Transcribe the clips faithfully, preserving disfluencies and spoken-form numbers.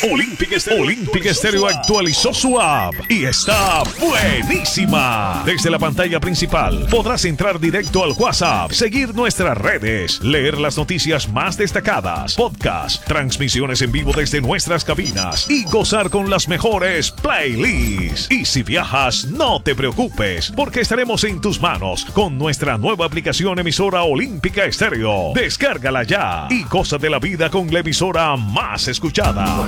Olympic Stereo, Olympic Stereo actualizó su app y está buenísima. Desde la pantalla principal podrás entrar directo al WhatsApp, seguir nuestras redes, leer las noticias más destacadas, podcast, transmisiones en vivo desde nuestras cabinas y gozar con las mejores playlists. Y si viajas, no te preocupes, porque estaremos en tus manos con nuestra nueva aplicación emisora Olímpica Estéreo. Descárgala ya y goza de la vida con la emisora más escuchada.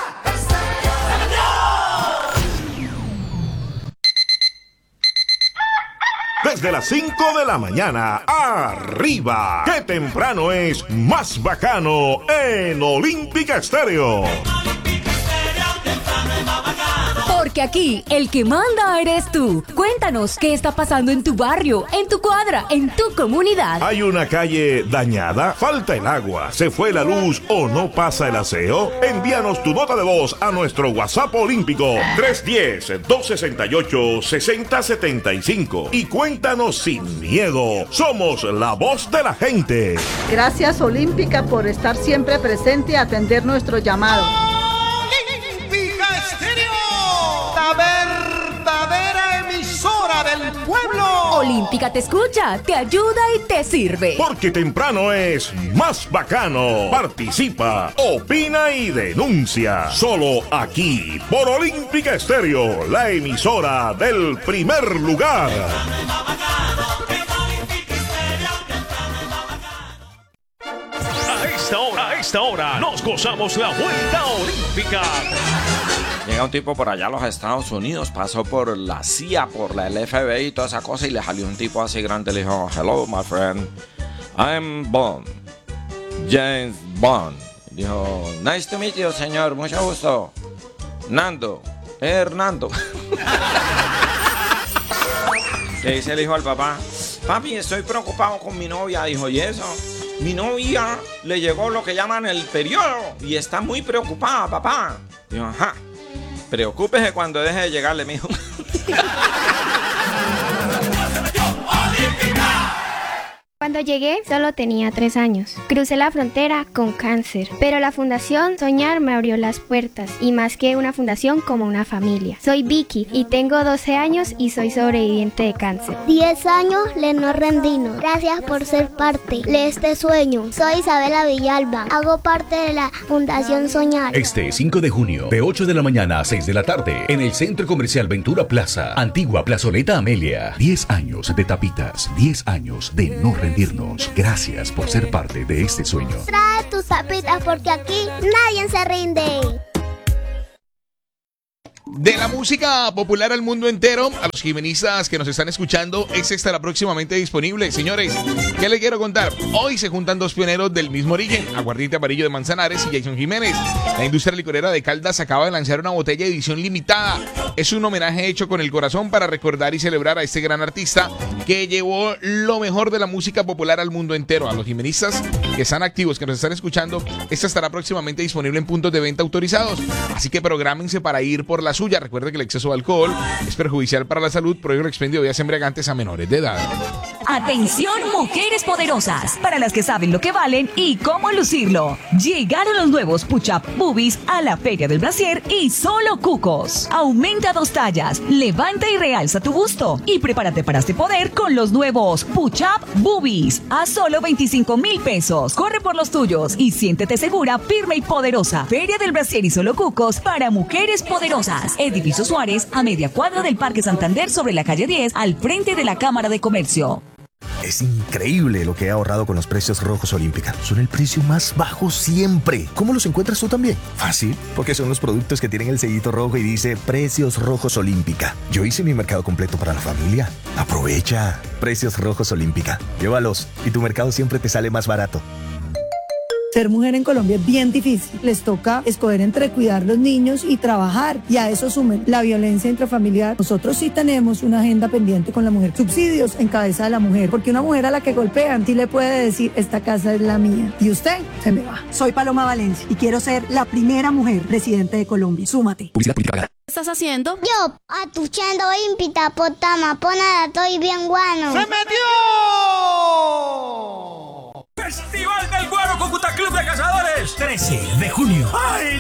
Desde las cinco de la mañana, arriba. ¡Qué temprano es más bacano en Olímpica Estéreo! Porque aquí el que manda eres tú. Cuéntanos qué está pasando en tu barrio, en tu cuadra, en tu comunidad. ¿Hay una calle dañada? ¿Falta el agua? ¿Se fue la luz o no pasa el aseo? Envíanos tu nota de voz a nuestro WhatsApp olímpico tres uno cero, dos seis ocho, seis cero siete cinco y cuéntanos sin miedo. Somos la voz de la gente. Gracias Olímpica por estar siempre presente y atender nuestro llamado. Verdadera emisora del pueblo. Olímpica te escucha, te ayuda y te sirve. Porque temprano es más bacano. Participa, opina y denuncia. Solo aquí, por Olímpica Estéreo, la emisora del primer lugar. A esta hora, a esta hora, nos gozamos la vuelta olímpica. Llega un tipo por allá a los Estados Unidos, pasó por la C I A, por la L F B I y toda esa cosa, y le salió un tipo así grande, le dijo, hello my friend, I'm Bond, James Bond. Y dijo, nice to meet you, señor, mucho gusto. Nando, Hernando. Le dice el hijo al papá, papi, estoy preocupado con mi novia. Dijo, ¿y eso? Mi novia le llegó lo que llaman el periodo y está muy preocupada, papá. Dijo, ajá. Preocúpese cuando deje de llegarle, mijo. Cuando llegué solo tenía tres años. Crucé la frontera con cáncer, pero la Fundación Soñar me abrió las puertas y más que una fundación, como una familia. Soy Vicky y tengo doce años y soy sobreviviente de cáncer. diez años de no rendirnos. Gracias por ser parte de este sueño. Soy Isabela Villalba. Hago parte de la Fundación Soñar. Este cinco de junio, de ocho de la mañana a seis de la tarde, en el Centro Comercial Ventura Plaza, antigua Plazoleta Amelia. diez años de tapitas, diez años de no rendirnos. Gracias por ser parte de este sueño. Trae tus tapitas porque aquí nadie se rinde. De la música popular al mundo entero, a los jimenistas que nos están escuchando, este estará próximamente disponible. Señores, ¿qué les quiero contar? Hoy se juntan dos pioneros del mismo origen, Aguardiente Amarillo de Manzanares y Jason Jiménez. La industria licorera de Caldas acaba de lanzar una botella de edición limitada. Es un homenaje hecho con el corazón para recordar y celebrar a este gran artista que llevó lo mejor de la música popular al mundo entero. A los jimenistas que están activos, que nos están escuchando, esta estará próximamente disponible en puntos de venta autorizados. Así que prográmense para ir por la suya. Recuerde que el exceso de alcohol es perjudicial para la salud. Prohíbe el expendio de bebidas embriagantes a menores de edad. Atención, mujeres poderosas, para las que saben lo que valen y cómo lucirlo. Llegaron los nuevos Push-Up Boobies a la Feria del Brasier y solo cucos. Aumenta dos tallas, levanta y realza tu busto y prepárate para este poder con los nuevos Push-Up Boobies a solo veinticinco mil pesos. Corre por los tuyos y siéntete segura, firme y poderosa. Feria del Brasier y solo cucos para mujeres poderosas. Edificio Suárez, a media cuadra del Parque Santander, sobre la calle diez, al frente de la Cámara de Comercio. Es increíble lo que he ahorrado con los precios rojos Olímpica. Son el precio más bajo siempre. ¿Cómo los encuentras tú también? Fácil, porque son los productos que tienen el sellito rojo y dice Precios Rojos Olímpica. Yo hice mi mercado completo para la familia. Aprovecha. Precios Rojos Olímpica. Llévalos y tu mercado siempre te sale más barato. Ser mujer en Colombia es bien difícil. Les toca escoger entre cuidar los niños y trabajar. Y a eso sumen la violencia intrafamiliar. Nosotros sí tenemos una agenda pendiente con la mujer. Subsidios en cabeza de la mujer. Porque una mujer a la que golpean sí le puede decir, esta casa es la mía. Y usted se me va. Soy Paloma Valencia y quiero ser la primera mujer presidente de Colombia. Súmate. Publicidad política pagada. ¿Qué estás haciendo? Yo, atuchando Olímpica, potama, ponada, estoy bien guano. ¡Se metió! Festival del Guaro Cúcuta Club de Cazadores. trece de junio. ¡Ay!